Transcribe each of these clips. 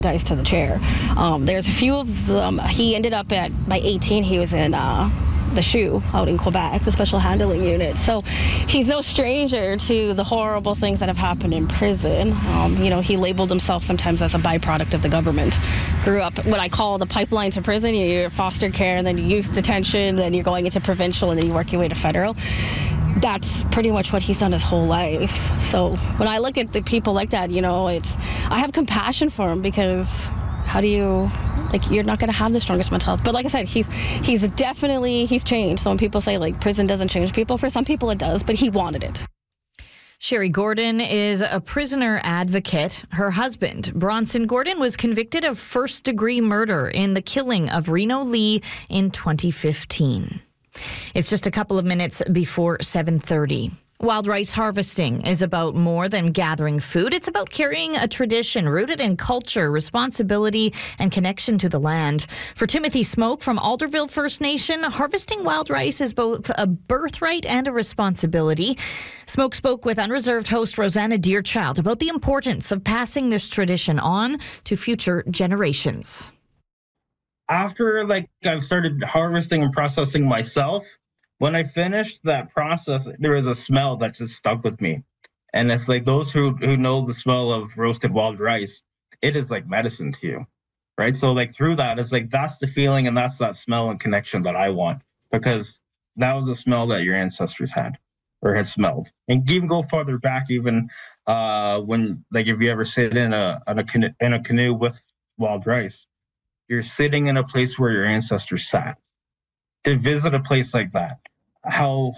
guys to the chair. There's a few of them. He ended up by 18, he was in the SHU out in Quebec, the Special Handling Unit. So he's no stranger to the horrible things that have happened in prison. He labeled himself sometimes as a byproduct of the government. Grew up what I call the pipeline to prison. You're foster care, and then youth detention, then you're going into provincial, and then you work your way to federal. That's pretty much what he's done his whole life. So when I look at the people like that, I have compassion for him, because how do you, you're not going to have the strongest mental health. But like I said, he's changed. So when people say prison doesn't change people, for some people it does, but he wanted it. Sherry Gordon is a prisoner advocate. Her husband, Bronson Gordon, was convicted of first-degree murder in the killing of Reno Lee in 2015. It's just a couple of minutes before 7:30. Wild rice harvesting is about more than gathering food. It's about carrying a tradition rooted in culture, responsibility, and connection to the land. For Timothy Smoke from Alderville First Nation, harvesting wild rice is both a birthright and a responsibility. Smoke spoke with Unreserved host Rosanna Deerchild about the importance of passing this tradition on to future generations. After I've started harvesting and processing myself, when I finished that process, there was a smell that just stuck with me. And if those who know the smell of roasted wild rice, it is like medicine to you, right? So through that, it's that's the feeling, and that's that smell and connection that I want, because that was the smell that your ancestors had or had smelled. And even go farther back, even when if you ever sit in a canoe with wild rice, you're sitting in a place where your ancestors sat. To visit a place like that, how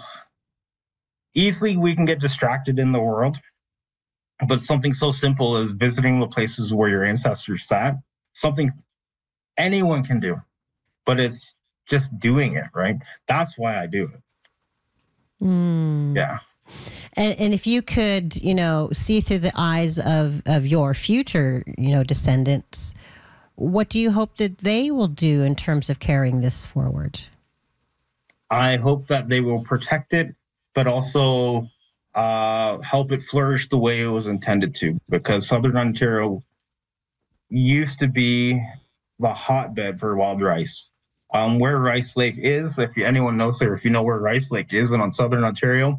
easily we can get distracted in the world, but something so simple as visiting the places where your ancestors sat, something anyone can do, but it's just doing it, right? That's why I do it. Yeah. And if you could, see through the eyes of your future, descendants, what do you hope that they will do in terms of carrying this forward? I hope that they will protect it, but also help it flourish the way it was intended to, because Southern Ontario used to be the hotbed for wild rice. Where Rice Lake is, if anyone knows or if you know where Rice Lake is and on Southern Ontario,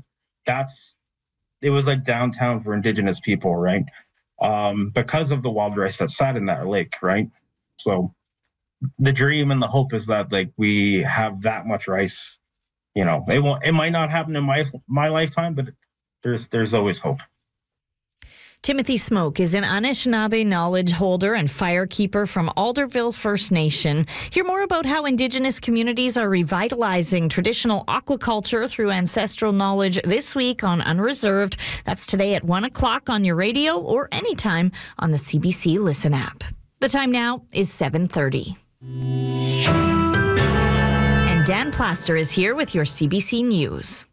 it was like downtown for Indigenous people, right? Because of the wild rice that sat in that lake, right? So the dream and the hope is that we have that much rice. It might not happen in my lifetime, but there's always hope. Timothy Smoke is an Anishinaabe knowledge holder and firekeeper from Alderville First Nation. Hear more about how Indigenous communities are revitalizing traditional aquaculture through ancestral knowledge this week on Unreserved. That's today at 1 o'clock on your radio or anytime on the CBC Listen app. The time now is 7:30. And Dan Plaster is here with your CBC News.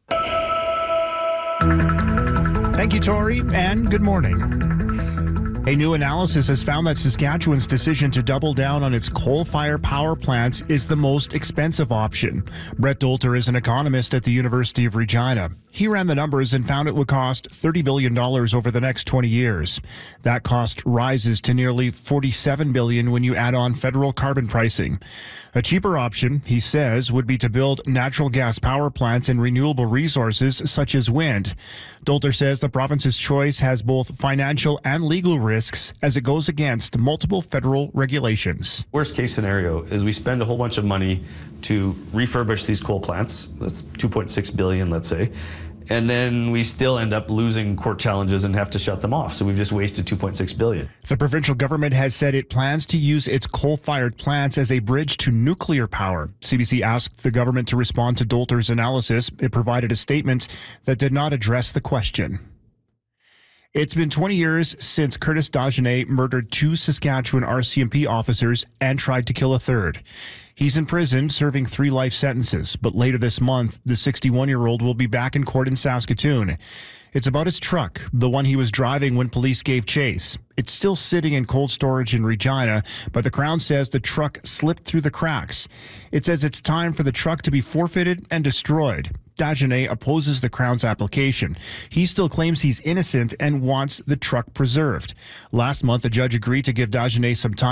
Thank you, Tori, and good morning. A new analysis has found that Saskatchewan's decision to double down on its coal-fired power plants is the most expensive option. Brett Dolter is an economist at the University of Regina. He ran the numbers and found it would cost $30 billion over the next 20 years. That cost rises to nearly $47 billion when you add on federal carbon pricing. A cheaper option, he says, would be to build natural gas power plants and renewable resources such as wind. Dolter says the province's choice has both financial and legal risks as it goes against multiple federal regulations. Worst case scenario is we spend a whole bunch of money to refurbish these coal plants. That's $2.6 billion, let's say. And then we still end up losing court challenges and have to shut them off. So we've just wasted $2.6 billion. The provincial government has said it plans to use its coal-fired plants as a bridge to nuclear power. CBC asked the government to respond to Dolter's analysis. It provided a statement that did not address the question. It's been 20 years since Curtis Dagenet murdered 2 Saskatchewan RCMP officers and tried to kill a third. He's in prison serving 3 life sentences, but later this month, the 61-year-old will be back in court in Saskatoon. It's about his truck, the one he was driving when police gave chase. It's still sitting in cold storage in Regina, but the Crown says the truck slipped through the cracks. It says it's time for the truck to be forfeited and destroyed. Dagenet opposes the Crown's application. He still claims he's innocent and wants the truck preserved. Last month, a judge agreed to give Dagenet some time